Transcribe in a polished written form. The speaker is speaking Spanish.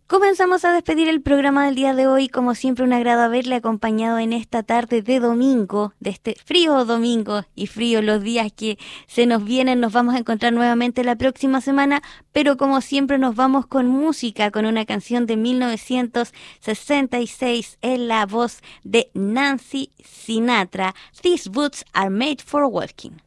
Comenzamos a despedir el programa del día de hoy. Como siempre, un agrado haberle acompañado en esta tarde de domingo, de este frío domingo y frío los días que se nos vienen. Nos vamos a encontrar nuevamente la próxima semana, pero como siempre nos vamos con música, con una canción de 1966 en la voz de Nancy Sinatra. These boots are made for walking.